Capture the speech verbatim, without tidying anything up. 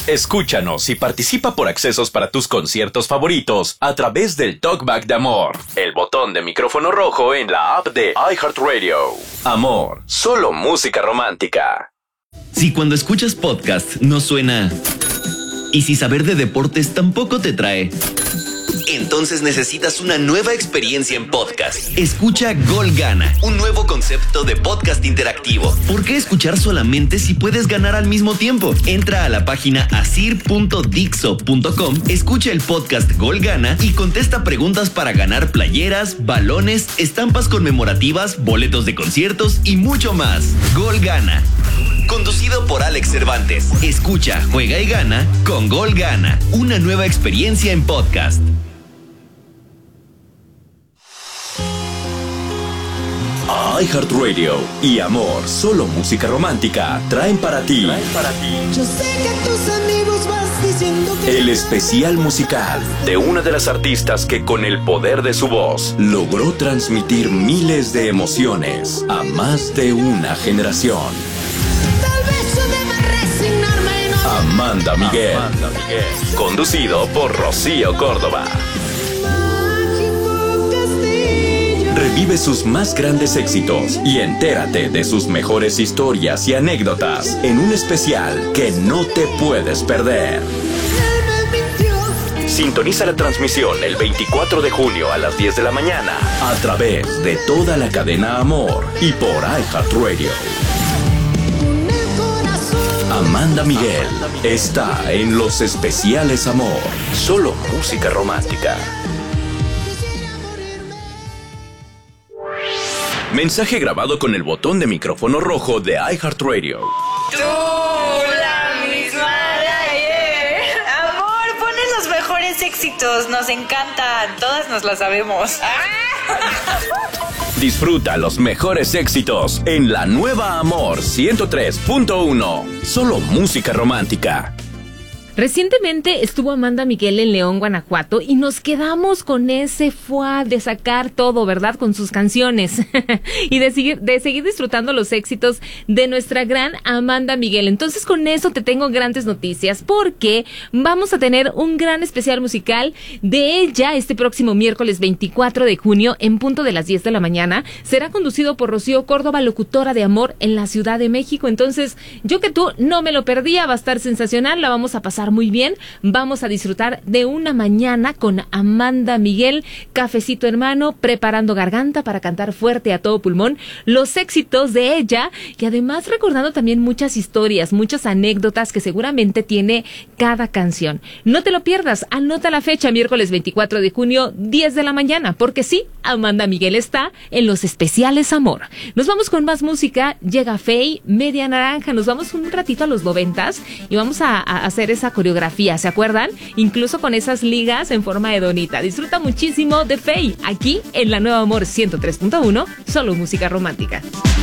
Escúchanos y participa por accesos para tus conciertos favoritos a través del Talkback de Amor, el botón de micrófono rojo en la app de iHeartRadio. Amor, solo música romántica. Si cuando escuchas podcast no suena... y si saber de deportes tampoco te trae... entonces necesitas una nueva experiencia en podcast. Escucha Gol Gana, un nuevo concepto de podcast interactivo. ¿Por qué escuchar solamente si puedes ganar al mismo tiempo? Entra a la página asir punto dixo punto com, escucha el podcast Gol Gana y contesta preguntas para ganar playeras, balones, estampas conmemorativas, boletos de conciertos y mucho más. Gol Gana. Conducido por Alex Cervantes. Escucha, juega y gana con Gol Gana, una nueva experiencia en podcast. iHeartRadio y Amor, solo música romántica, traen para ti, traen para ti Yo sé que tus amigos vas diciendo que el especial musical de una de las artistas que con el poder de su voz logró transmitir miles de emociones a más de una generación. tal vez yo deba resignarme y no Amanda Miguel, Amanda Miguel. Conducido por Rocío Córdoba. mágico castillo. Revive sus más grandes éxitos y entérate de sus mejores historias y anécdotas en un especial que no te puedes perder. Él me mintió. Sintoniza la transmisión el veinticuatro de junio a las diez de la mañana a través de toda la cadena Amor y por iHeartRadio. Con el corazón. Amanda Miguel está en los especiales Amor, solo música romántica. Quisiera morirme. Mensaje grabado con el botón de micrófono rojo de iHeartRadio. Tú, la misma de ayer. Amor, pones los mejores éxitos, nos encantan, todas nos las sabemos. Disfruta los mejores éxitos en la nueva Amor ciento tres punto uno, solo música romántica. Recientemente estuvo Amanda Miguel en León, Guanajuato, y nos quedamos con ese fuá de sacar todo, ¿verdad? Con sus canciones y de seguir, de seguir disfrutando los éxitos de nuestra gran Amanda Miguel. Entonces, con eso te tengo grandes noticias, porque vamos a tener un gran especial musical de ella este próximo miércoles veinticuatro de junio en punto de las diez de la mañana. Será conducido por Rocío Córdoba, locutora de Amor en la Ciudad de México. Entonces, yo que tú no me lo perdía, va a estar sensacional, la vamos a pasar muy bien, vamos a disfrutar de una mañana con Amanda Miguel, cafecito hermano, preparando garganta para cantar fuerte a todo pulmón los éxitos de ella y además recordando también muchas historias, muchas anécdotas que seguramente tiene cada canción. No te lo pierdas, anota la fecha, miércoles veinticuatro de junio, diez de la mañana, porque sí, Amanda Miguel está en los especiales Amor. Nos vamos con más música, llega Fey, Media Naranja, nos vamos un ratito a los noventas y vamos a, a hacer esa coreografía, ¿se acuerdan? Incluso con esas ligas en forma de donita. Disfruta muchísimo de Fey, aquí en la nueva Amor ciento tres punto uno, solo música romántica.